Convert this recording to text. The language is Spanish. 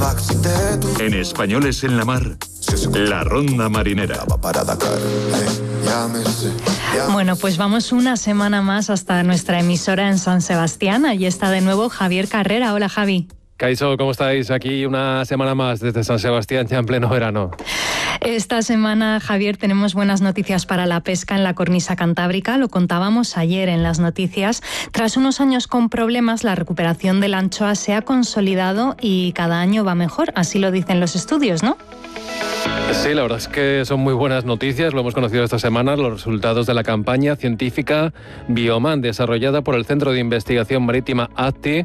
En Españoles en la Mar, la Ronda Marinera. Bueno, pues vamos una semana más hasta nuestra emisora en San Sebastián. Allí está de nuevo Javier Carrera. Hola, Javi. Kaixo, ¿cómo estáis? Aquí una semana más desde San Sebastián, ya en pleno verano. Esta semana, Javier, tenemos buenas noticias para la pesca en la cornisa cantábrica. Lo contábamos ayer en las noticias. Tras unos años con problemas, la recuperación de la anchoa se ha consolidado y cada año va mejor. Así lo dicen los estudios, ¿no? Sí, la verdad es que son muy buenas noticias. Lo hemos conocido esta semana, los resultados de la campaña científica Bioman, desarrollada por el Centro de Investigación Marítima ACTI,